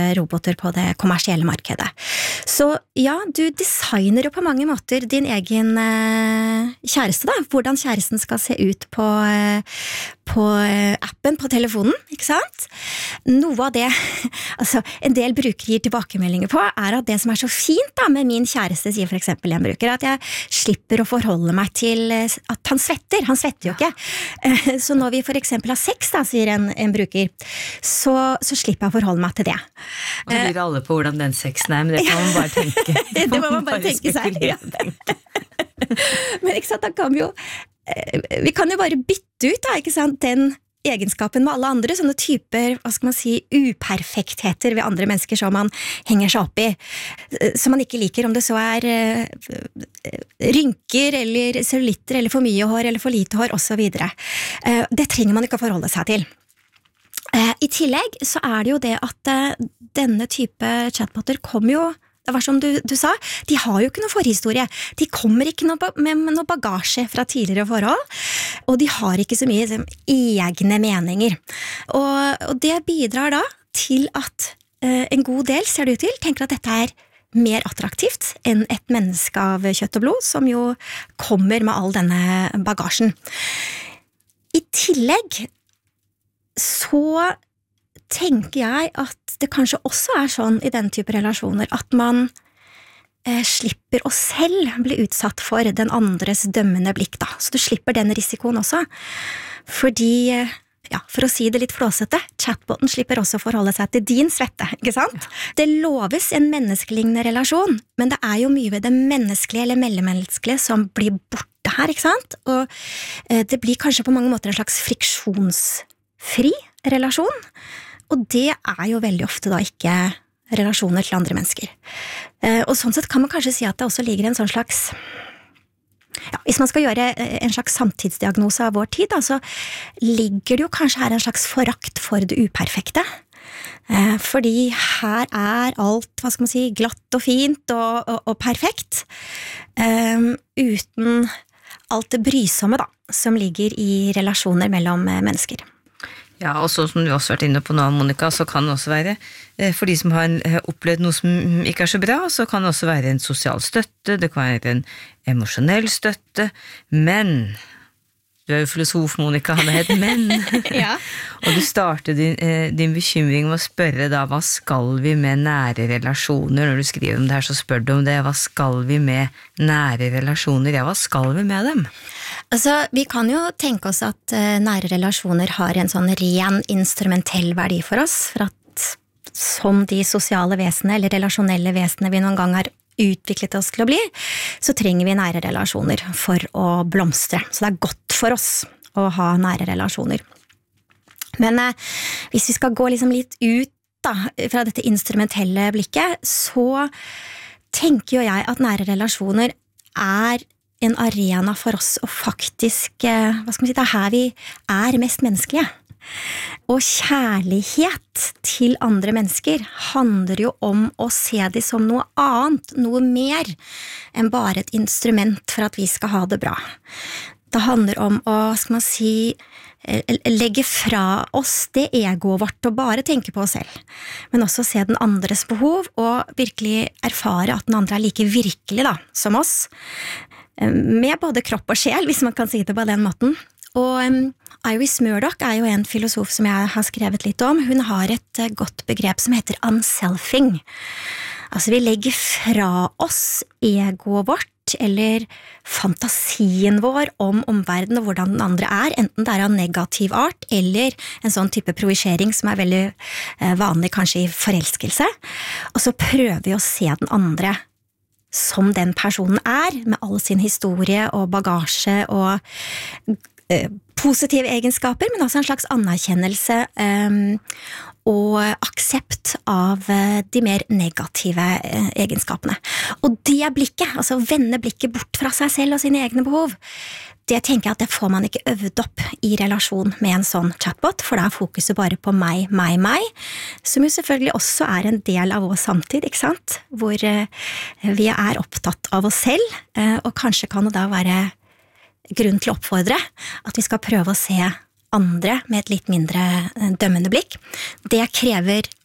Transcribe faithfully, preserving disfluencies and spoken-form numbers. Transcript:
roboter på det kommersielle markedet. Så ja, du designer jo på mange måter din egen eh, kjæreste da, hvordan kjæresten skal se ut på, eh, på appen på telefonen, ikke sant? Noe av det, altså en del brukere gir tilbakemeldinger på, er at det som er så fint da med min kjæreste, sier for eksempel en bruker, at jeg slipper å forholde meg til at han svetter, han svetter jo ikke. Så når vi for eksempel har sex da, sier en, en bruker, så, så slipper jeg å forholde meg til det. Og så lurer alle på hvordan den sexen er, men det kan man bare tenke. Det må man bare tenke seg. Ja. Men ikke sant, da kan vi jo, vi kan jo bare bytte ut da, ikke sant, den egenskapen med alle andre, sånne typer, hva skal man si, uperfektheter ved andre mennesker som man henger seg opp i, som man ikke liker, om det så er rynker, eller cellulitter, eller for mye hår, eller for lite hår, og så videre. Det trenger man ikke å forholde seg til. I tillegg så er det jo det at denne type chatboter kommer jo, det var som du, du sa, de har jo ikke noe forhistorie, de kommer ikke noe, med noe bagasje fra tidligere forhold, og de har ikke så mye liksom, egne meninger. Og, og det bidrar da til at eh, en god del, ser det ut til, tenker at dette er mer attraktivt enn et menneske av kjøtt og blod, som jo kommer med all denne bagasjen. I tillegg så tenker jeg at det kanskje også er sånn i den type relasjoner at man eh, slipper å selv bli utsatt for den andres dømmende blikk da. Så du slipper den risikoen også. Fordi, ja, for å si det litt flåsete, chatboten slipper også å forholde seg til din svette, ikke sant? Det loves en menneskelignende relasjon, men det er jo mye ved det menneskelige eller mellommenneskelige som blir borte her, ikke sant? Og eh, det blir kanskje på mange måter en slags friksjonsfri relasjon, og det er jo veldig ofte da ikke relasjoner til andre mennesker. Og sånn sett kan man kanskje si at det også ligger en sånn slags, ja, hvis man skal gjøre en slags samtidsdiagnose av vår tid, da, så ligger det jo kanskje her en slags forakt for det uperfekte. Fordi her er alt, hva skal man si, glatt og fint og, og, og perfekt, uten alt det brysomme da, som ligger i relasjoner mellom mennesker. Ja, og så som du også har vært inne på nå, Monica, så kan det også være, for de som har opplevd noe som ikke er så bra, så kan det også være en sosial støtte, det kan være en emosjonell støtte, men, du er jo filosof, Monica, han er et men, ja. Og du startet din, din bekymring med å spørre da, hva skal vi med nære relasjoner? Når du skriver om det her, så spør du om det, hva skal vi med nære relasjoner? Ja, hva skal vi med dem? Altså, vi kan jo tenke oss at uh, nære relasjoner har en sånn ren instrumentell verdi for oss, for at som de sosiale vesenene eller relasjonelle vesenene vi noen gang har utviklet oss til å bli, så trenger vi nære relasjoner for å blomstre. Så det er godt for oss å ha nære relasjoner. Men uh, hvis vi skal gå liksom litt ut da, fra dette instrumentelle blikket, så tenker jo jeg at nære relasjoner er en arena for oss å faktisk, hva skal man si, det er her vi er mest menneskelige. Og kjærlighet til andre mennesker handler jo om å se dem som noe annet, noe mer enn bare et instrument for at vi skal ha det bra. Det handler om å, hva skal man si, legge fra oss det egoet vårt og bare tenke på oss selv, men også se den andres behov og virkelig erfare at den andre er like virkelig da, som oss, med både kropp og sjel, hvis man kan si det på den måten. Og um, Iris Murdoch er jo en filosof som jeg har skrevet litt om. Hun har et uh, godt begrep som heter unselfing. Altså vi legger fra oss egoet vårt, eller fantasien vår om omverdenen og hvordan den andre er, enten det er av negativ art, eller en sånn type projisering som er veldig uh, vanlig kanskje i forelskelse. Og så prøver vi å se den andre som den personen er, med all sin historie og bagasje og eh, positive egenskaper, men også en slags anerkjennelse eh, og aksept av eh, de mer negative eh, egenskapene. Og det blikket, altså vende blikket bort fra seg selv og sine egne behov, det tenker jeg at det får man ikke øvd opp i relasjon med en sånn chatbot, for da er fokuset bare på meg, meg, meg, som jo selvfølgelig også er en del av vår samtid, ikke sant? Hvor eh, vi er opptatt av oss selv, eh, og kanskje kan det da være grunn til å oppfordre at vi skal prøve å se andre med et litt mindre dømmende blikk. Det krever